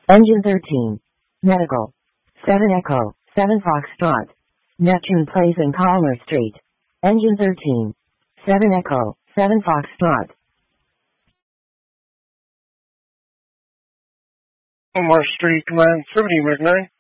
Engine 13. Medical. 7 Echo, 7 Foxtrot. Neptune Place in Palmer Street. Engine 13. 7 Echo, 7 Foxtrot. Palmer Street, Command 70 Mac 9.